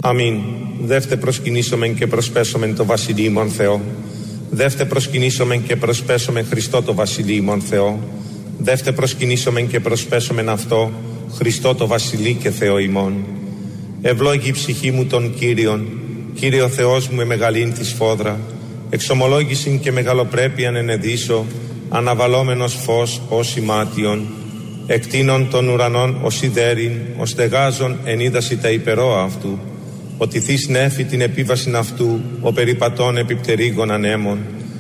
Αμήν. Δεύτε προσκυνήσομεν και προσπέσομεν το Βασιλείο ημών Θεό. Δεύτε προσκυνήσομεν και προσπέσομεν Χριστό το Βασιλείο ημών Θεό. Δεύτε προσκυνήσομεν και προσπέσομεν αυτό Χριστό το Βασιλεί και Θεό ημών. Ευλόγη η ψυχή μου τον Κύριον, Κύριε ο Θεός μου με μεγαλήν τη σφόδρα. Εξομολόγησιν και μεγαλοπρέπειαν ενεδίσω, αναβαλόμενος φως ως ημάτιον. Εκτείνων των ουρανών ως ιδέριν, ως στεγάζων ενίδαση τα υπερόα αυτού. Ότι θείς νέφη την επίβασιν αυτού, ο περιπατών επιπτερίγων ανέμων.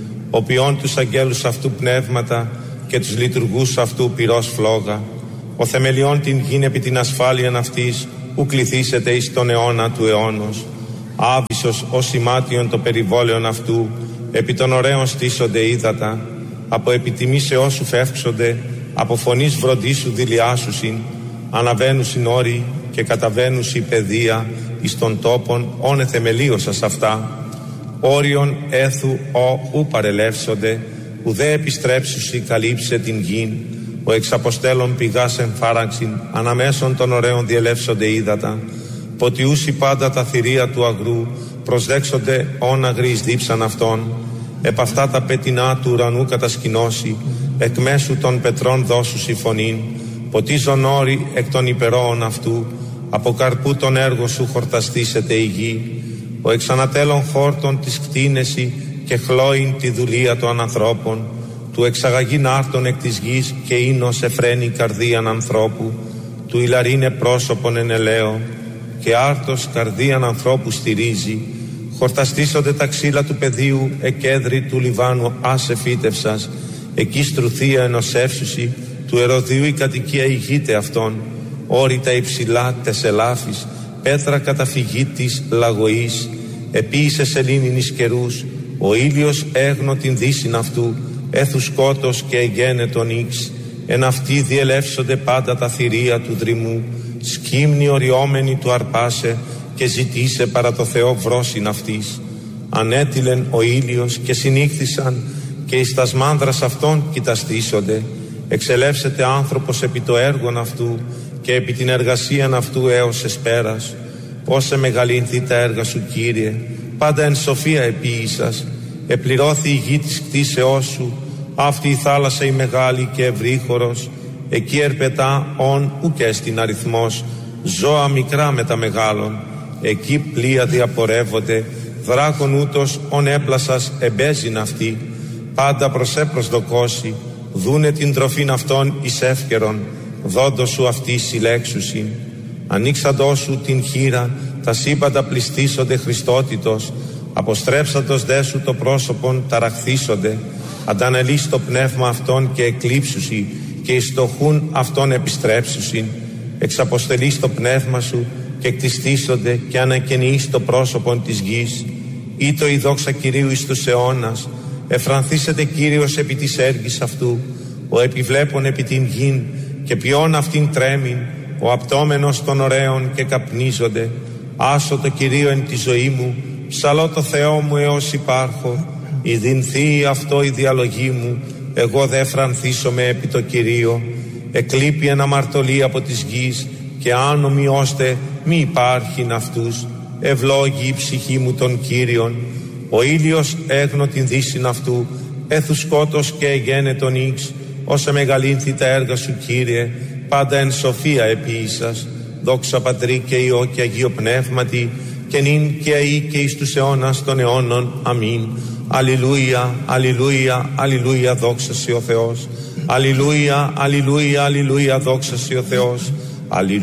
Ο ποιών τους αγγέλους αυτού πνεύματα και τους λειτουργούς αυτού πυρός φλόγα. Ο θεμελιών την γην επί την ασφάλειαν αυτής, ου κληθήσετε εις τον αιώνα του αιώνος. Άβυσος ως ημάτιον το περιβόλαιον αυτού, επί των ωραίων στήσονται ύδατα. Από επιτιμήσεώς σου φεύξονται, από φωνής βροντίσου δηλιάσουσιν. Αναβαίνουσιν όροι και καταβαίνουσι παιδεία εις των τόπων όνε θεμελίωσας αυτά. Όριον έθου ου παρελεύσονται, ουδέ επιστρέψουσι καλύψε την γην. Ο εξαποστέλων πηγάς εμφάραξιν, αναμέσων των ωραίων διελεύσονται ύδατα. Ποτιούσι πάντα τα θηρία του αγρού, προσδέξονται όν αγρείς δίψαν αυτών. Επ' αυτά τα πετεινά του ουρανού κατασκηνώσει, εκ μέσου των πετρών δώσουσι φωνήν. Ποτίζον όροι εκ των υπερόων αυτού, από καρπού των έργων σου χορταστήσεται η γη. Ο εξανατέλων χόρτων της κτίνεση και χλώην τη δουλεία των ανθρώπων. Του εξαγαγήν άρτων εκ της γης και ίνος εφραίνει καρδίαν ανθρώπου. Του ηλαρίνε πρόσωπον εν ελαίο και άρτος καρδίαν ανθρώπου στηρίζει. Χορταστήσονται τα ξύλα του πεδίου, εκέδρη του Λιβάνου άσε φύτευσας. Εκεί στρουθία ενωσεύσουσι, του Εροδίου η κατοικία ηγείται αυτών. Όρητα υψηλά τεσελάφης, πέτρα καταφυγή της λαγωής. Επίησε σελήνην εις καιρούς, ο ήλιος έγνω την δύσιν αυτού. Έθου σκότος και εγένε τον ίξ. Εν αυτοί διελεύσονται πάντα τα θηρία του δρυμού. Σκύμνη οριόμενη του αρπάσε και ζητήσε παρά το Θεό βρόσιν αυτής. Ανέτειλεν ο ήλιος και συνήχθησαν και εις τας μάνδρας αυτών κοιταστήσονται. Εξελεύσεται άνθρωπος επί το έργον αυτού και επί την εργασίαν αυτού έως εσπέρας. Όσε μεγαλύνθη τα έργα σου, Κύριε, πάντα εν σοφία επίησας. Επληρώθη η γη της κτίσεώς σου, αυτή η θάλασσα η μεγάλη και ευρύχωρος. Εκεί ερπετά ον ουκ έστιν αριθμός, ζώα μικρά με τα μεγάλων. Εκεί πλοία διαπορεύονται, δράκον ούτως ον έπλασας εμπέζειν αυτή. Πάντα προσδοκώσει, δούνε την τροφήν αυτών εις εύκαιρον, δόντος σου αυτή συλλέξουσιν. Ανοίξαντός σου την χείρα, τα σύμπαντα πληστήσονται Χριστότητος. Αποστρέψαντος δε σου το πρόσωπον ταραχθήσονται. Αντανελείς το πνεύμα αυτών και εκλείψουσι και εις το χούν αυτών επιστρέψουσιν. Εξαποστελείς το πνεύμα σου και κτιστήσονται και ανακαινείς το πρόσωπον της γης. Ήτο η δόξα Κυρίου εις τους αιώνας. Εφρανθήσεται Κύριος επί της έργης αυτού. Ο επιβλέπων επί την γην και ποιόν αυτήν τρέμην. Ο απτόμενος των ωραίων και καπνίζονται. Άσω το Κυρίο εν τη ζωή μου, ψαλώ το Θεό μου έως υπάρχω. Ιδυνθεί αυτό η διαλογή μου, εγώ δε φρανθήσομαι επί το Κυρίο. Εκλείπει εν αμαρτωλή από της γης και άνομοι ώστε μη υπάρχειν αυτούς. Ευλόγη η ψυχή μου τον Κύριον. Ο ήλιος έγνω την δύσιν αυτού, έθου σκότος και εγένε τον ίξ. Όσα μεγαλύνθη τα έργα σου, Κύριε, πάντα εν σοφία επίησας. Δόξα Πατρί και Υιό και Αγίο Πνεύματι, και νυν και αεί και εις τους αιώνας των αιώνων. Αμήν. Αλληλούια, αλληλούια, αλληλούια, δόξα σοι ο Θεός. Αλληλούια, αλληλούια, αλληλούια, δόξα σοι ο Θεός.